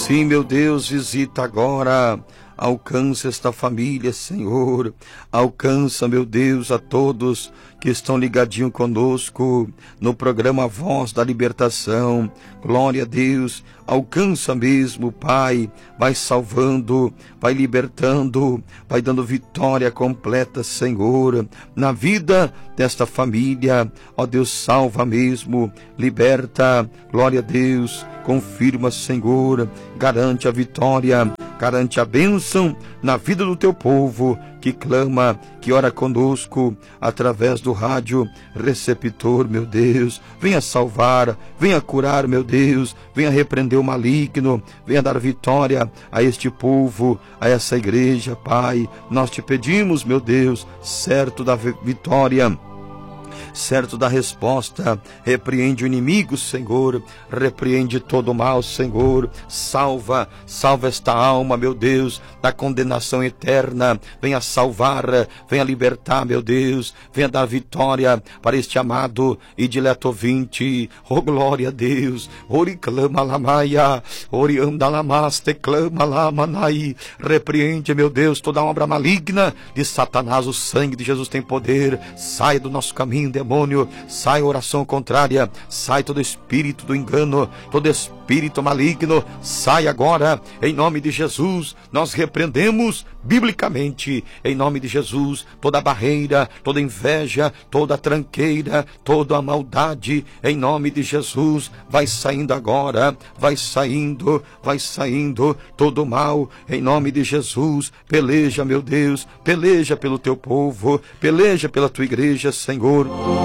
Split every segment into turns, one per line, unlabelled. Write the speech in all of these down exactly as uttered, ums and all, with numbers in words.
Sim, meu Deus, visita agora. Alcança esta família, Senhor. Alcança, meu Deus, a todos que estão ligadinhos conosco no programa Voz da Libertação. Glória a Deus. Alcança mesmo, Pai. Vai salvando, vai libertando, vai dando vitória completa, Senhor, na vida desta família. Ó Deus, salva mesmo, liberta. Glória a Deus. Confirma, Senhor. Garante a vitória, garante a bênção na vida do teu povo que clama, que ora conosco através do rádio receptor, meu Deus. Venha salvar, venha curar, meu Deus. Venha repreender o maligno, venha dar vitória a este povo, a essa igreja, Pai. Nós te pedimos, meu Deus, certo da vitória, certo da resposta. Repreende o inimigo, Senhor. Repreende todo o mal, Senhor. Salva, salva esta alma, meu Deus, da condenação eterna. Venha salvar, venha libertar, meu Deus. Venha dar vitória para este amado e dileto ouvinte. Oh, glória a Deus. Ori clama lamaia, ori anda lamaste, clama lamanai. Repreende, meu Deus, toda obra maligna de Satanás. O sangue de Jesus tem poder. Sai do nosso caminho, demônio, sai oração contrária, sai todo espírito do engano, todo espírito maligno, sai agora, em nome de Jesus. Nós repreendemos biblicamente, em nome de Jesus, toda barreira, toda inveja, toda tranqueira, toda a maldade, em nome de Jesus, vai saindo agora, vai saindo, vai saindo, todo mal, em nome de Jesus. Peleja, meu Deus, peleja pelo teu povo, peleja pela tua igreja, Senhor.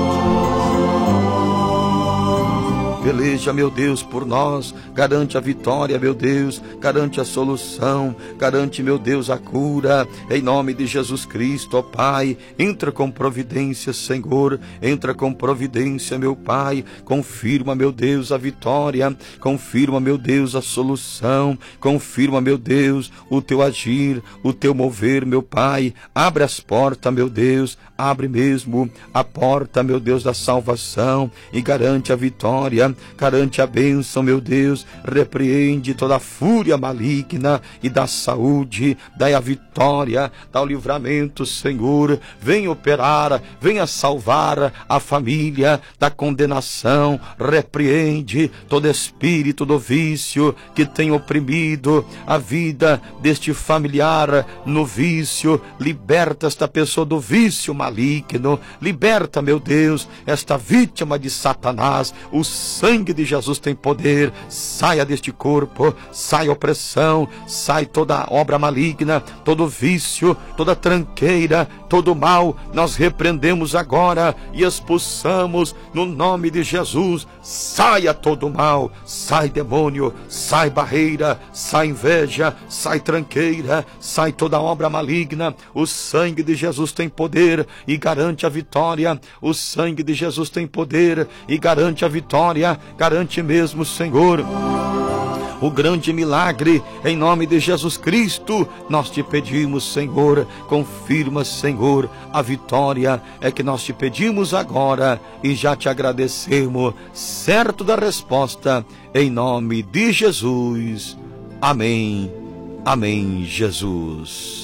Peleja, meu Deus, por nós. Garante a vitória, meu Deus. Garante a solução. Garante, meu Deus, a cura. Em nome de Jesus Cristo, ó Pai. Entra com providência, Senhor. Entra com providência, meu Pai. Confirma, meu Deus, a vitória. Confirma, meu Deus, a solução. Confirma, meu Deus, o teu agir, o teu mover, meu Pai. Abre as portas, meu Deus. Abre mesmo a porta, meu Deus, da salvação. E garante a vitória. Garante a bênção, meu Deus. Repreende toda a fúria maligna e dá saúde, dá a vitória, dá o livramento, Senhor. Venha operar, venha salvar a família da condenação. Repreende todo espírito do vício que tem oprimido a vida deste familiar no vício. Liberta esta pessoa do vício maligno. Liberta, meu Deus, esta vítima de Satanás. O sangue de Jesus tem poder. Saia deste corpo, sai opressão, sai toda obra maligna, todo vício, toda tranqueira, todo mal. Nós repreendemos agora e expulsamos no nome de Jesus. Saia todo mal, sai demônio, sai barreira, sai inveja, sai tranqueira, sai toda obra maligna. O sangue de Jesus tem poder e garante a vitória. O sangue de Jesus tem poder e garante a vitória. Garante mesmo, Senhor, o grande milagre, em nome de Jesus Cristo. Nós te pedimos, Senhor, confirma, Senhor, a vitória é que nós te pedimos agora e já te agradecemos, certo da resposta, em nome de Jesus. Amém, amém, Jesus.